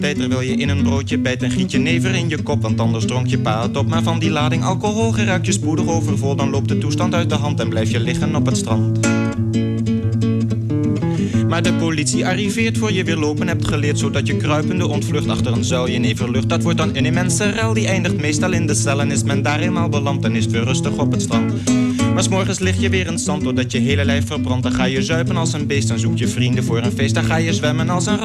Terwijl je in een broodje bijt en giet je never in je kop, want anders dronk je pa het op. Maar van die lading alcohol geraakt je spoedig overvol, dan loopt de toestand uit de hand en blijf je liggen op het strand. Maar de politie arriveert voor je weer lopen hebt geleerd, zodat je kruipende ontvlucht achter een zuilje neverlucht. Dat wordt dan een immense rel, die eindigt meestal in de cel. En is men daar eenmaal beland, dan is het weer rustig op het strand. Maar 's morgens lig je weer in het zand, doordat je hele lijf verbrandt. Dan ga je zuipen als een beest, dan zoek je vrienden voor een feest. Dan ga je zwemmen als een